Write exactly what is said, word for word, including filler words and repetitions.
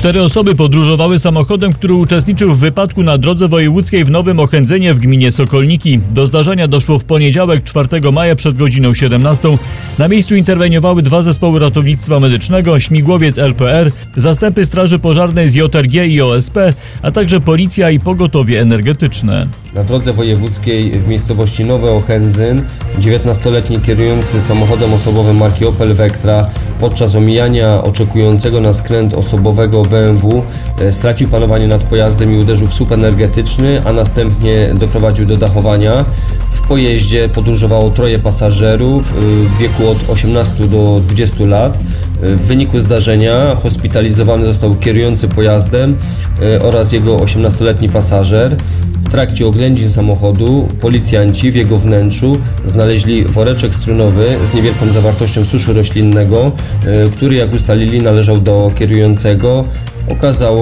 Cztery osoby podróżowały samochodem, który uczestniczył w wypadku na drodze wojewódzkiej w Nowym Ochędzenie w gminie Sokolniki. Do zdarzenia doszło w poniedziałek, czwartego maja przed godziną siedemnastą. Na miejscu interweniowały dwa zespoły ratownictwa medycznego, śmigłowiec L P R, zastępy straży pożarnej z J R G i O S P, a także policja i pogotowie energetyczne. Na drodze wojewódzkiej w miejscowości Nowy Ochędzyn dziewiętnastoletni kierujący samochodem osobowym marki Opel Vectra podczas omijania oczekującego na skręt osobowego B M W stracił panowanie nad pojazdem i uderzył w słup energetyczny, a następnie doprowadził do dachowania. W pojeździe podróżowało troje pasażerów w wieku od osiemnastu do dwudziestu lat. W wyniku zdarzenia hospitalizowany został kierujący pojazdem oraz jego osiemnastoletni pasażer. W trakcie oględzin samochodu policjanci w jego wnętrzu znaleźli woreczek strunowy z niewielką zawartością suszu roślinnego, który, jak ustalili, należał do kierującego. Okazało